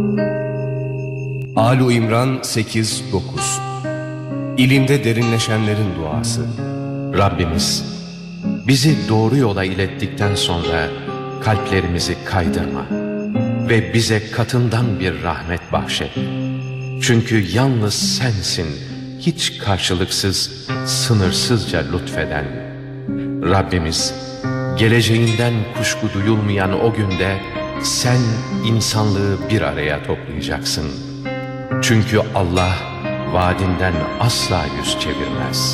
Âl-i İmran 8-9. İlimde derinleşenlerin duası. Rabbimiz, bizi doğru yola ilettikten sonra kalplerimizi kaydırma ve bize katından bir rahmet bahşet. Çünkü yalnız sensin, hiç karşılıksız, sınırsızca lütfeden. Rabbimiz, geleceğinden kuşku duyulmayan o günde sen insanlığı bir araya toplayacaksın. Çünkü Allah vaadinden asla yüz çevirmez.